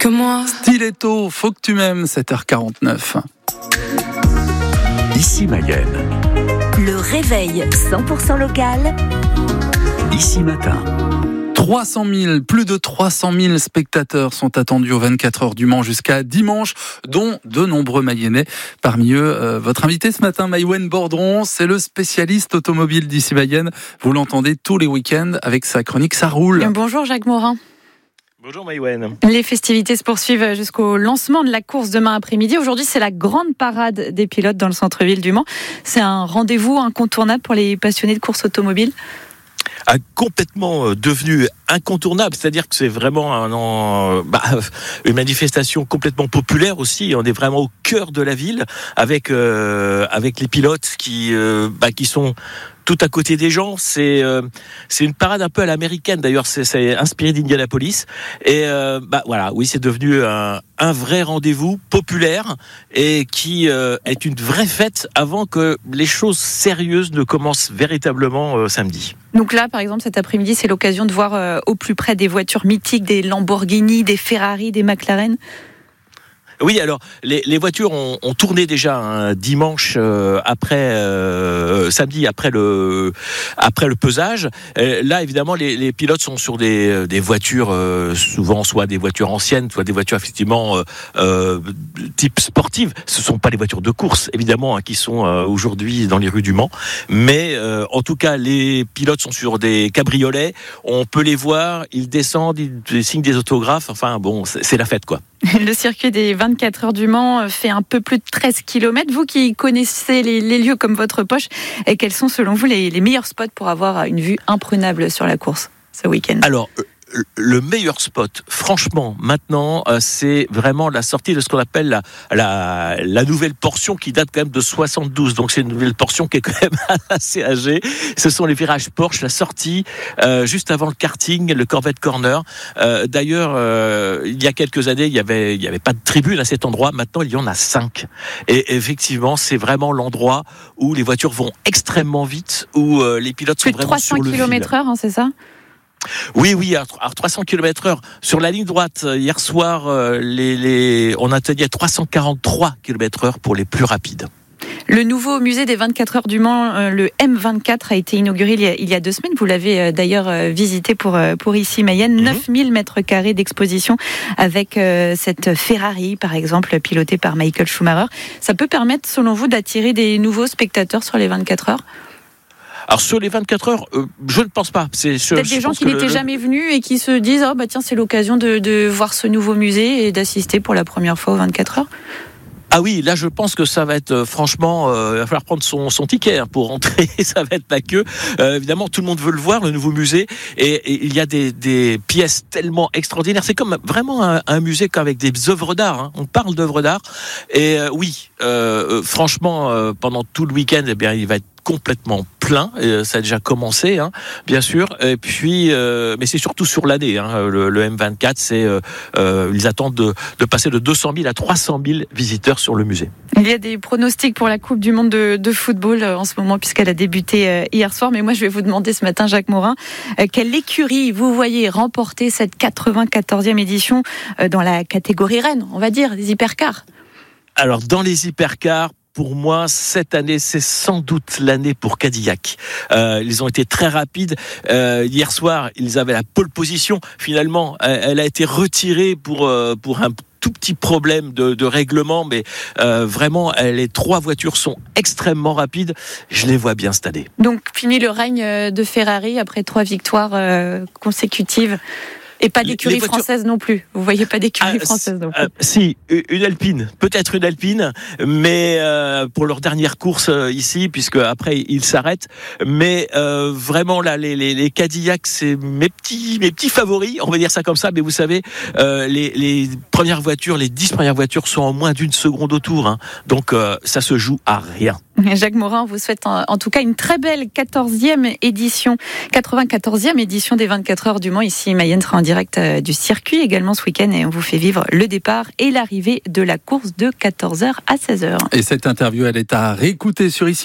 que moi. Stiletto, faut que tu m'aimes, 7h49. Ici Mayenne. Le réveil 100% local. Ici Matin. plus de 300 000 spectateurs sont attendus aux 24 heures du Mans jusqu'à dimanche, dont de nombreux Mayennais. Parmi eux, votre invité ce matin, Maïwenn Bordron, c'est le spécialiste automobile d'Ici Mayenne. Vous l'entendez tous les week-ends avec sa chronique Ça roule. Bonjour Jacques Morin. Bonjour Maïwenn. Les festivités se poursuivent jusqu'au lancement de la course demain après-midi. Aujourd'hui, c'est la grande parade des pilotes dans le centre-ville du Mans. C'est un rendez-vous incontournable pour les passionnés de course automobile. A complètement devenu incontournable, c'est-à-dire que c'est vraiment une manifestation complètement populaire aussi. On est vraiment au cœur de la ville avec les pilotes qui sont tout à côté des gens. C'est une parade un peu à l'américaine d'ailleurs. C'est inspiré d'Indianapolis et oui, c'est devenu un vrai rendez-vous populaire et qui est une vraie fête avant que les choses sérieuses ne commencent véritablement samedi. Donc là, par exemple, cet après-midi, c'est l'occasion de voir au plus près des voitures mythiques, des Lamborghini, des Ferrari, des McLaren. Oui, alors les voitures ont tourné déjà un dimanche samedi après le pesage. Là, évidemment, les pilotes sont sur des voitures souvent soit des voitures anciennes, soit des voitures effectivement type sportive. Ce sont pas les voitures de course, évidemment, qui sont aujourd'hui dans les rues du Mans. Mais en tout cas, les pilotes sont sur des cabriolets. On peut les voir, ils descendent, ils signent des autographes. Enfin, bon, c'est la fête, quoi. Le circuit des 24 heures du Mans fait un peu plus de 13 km. Vous qui connaissez les lieux comme votre poche, et quels sont selon vous les meilleurs spots pour avoir une vue imprenable sur la course ce week-end ? Alors, le meilleur spot, franchement, maintenant, c'est vraiment la sortie de ce qu'on appelle la nouvelle portion qui date quand même de 72. Donc c'est une nouvelle portion qui est quand même assez âgée. Ce sont les virages Porsche, la sortie juste avant le karting, le Corvette Corner. D'ailleurs, il y a quelques années, il y avait pas de tribune à cet endroit. Maintenant, il y en a 5. Et effectivement, c'est vraiment l'endroit où les voitures vont extrêmon vite, où les pilotes sont vraiment sur le fil. Plus de 300 km/h, c'est ça ? Oui, à 300 km/h. Sur la ligne droite, hier soir, on atteignait 343 km/h pour les plus rapides. Le nouveau musée des 24 heures du Mans, le M24, a été inauguré il y a 2 semaines. Vous l'avez d'ailleurs visité pour Ici Mayenne. 9000 mètres carrés d'exposition avec cette Ferrari, par exemple, pilotée par Michael Schumacher. Ça peut permettre, selon vous, d'attirer des nouveaux spectateurs sur les 24 heures ? Alors sur les 24 heures, je ne pense pas. Peut-être des gens qui n'étaient jamais venus et qui se disent tiens, c'est l'occasion de voir ce nouveau musée et d'assister pour la première fois aux 24 heures. Ah oui, là je pense que ça va être franchement, il va falloir prendre son ticket pour rentrer, ça va être la queue. Évidemment, tout le monde veut le voir, le nouveau musée, et il y a des pièces tellement extraordinaires. C'est comme vraiment un musée avec des œuvres d'art. On parle d'œuvres d'art, et franchement, pendant tout le week-end, il va être complètement plein, ça a déjà commencé, bien sûr. Et puis, mais c'est surtout sur l'année. Le M24, ils attendent de passer de 200 000 à 300 000 visiteurs sur le musée. Il y a des pronostics pour la Coupe du Monde de football en ce moment, puisqu'elle a débuté hier soir. Mais moi, je vais vous demander ce matin, Jacques Morin, quelle écurie vous voyez remporter cette 94e édition dans la catégorie reine, on va dire, des hypercars ? Alors, dans les hypercars, pour moi, cette année, c'est sans doute l'année pour Cadillac. Ils ont été très rapides. Hier soir, ils avaient la pole position. Finalement, elle a été retirée pour un tout petit problème de règlement, mais vraiment, les 3 voitures sont extrêmement rapides. Je les vois bien cette année. Donc, fini le règne de Ferrari après 3 victoires consécutives. Et pas d'écurie française non plus. Vous voyez pas d'écurie française non plus. Si, une Alpine, peut-être une Alpine, mais pour leur dernière course ici, puisque après ils s'arrêtent. Mais vraiment là, les Cadillacs, c'est mes petits favoris, on va dire ça comme ça. Mais vous savez, les premières voitures, les 10 premières voitures sont en moins d'une seconde au tour. Donc ça se joue à rien. Jacques Morin, on vous souhaite en tout cas une très belle 94e édition des 24 heures du Mans. Ici, Mayenne sera en direct du circuit également ce week-end et on vous fait vivre le départ et l'arrivée de la course de 14h à 16h. Et cette interview, elle est à réécouter sur Ici